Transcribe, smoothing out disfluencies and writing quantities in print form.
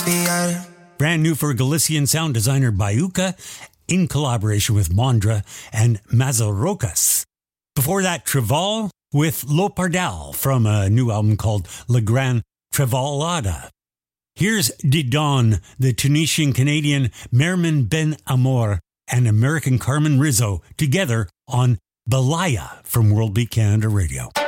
Brand new for Galician sound designer Bayuca in collaboration with Mondra and Mazorocas. Before that, Treval with Lo Pardal from a new album called La Gran Trevalada. Here's Didon, the Tunisian-Canadian Mermin Ben Amor and American Carmen Rizzo together on Balaya from World Beat Canada Radio.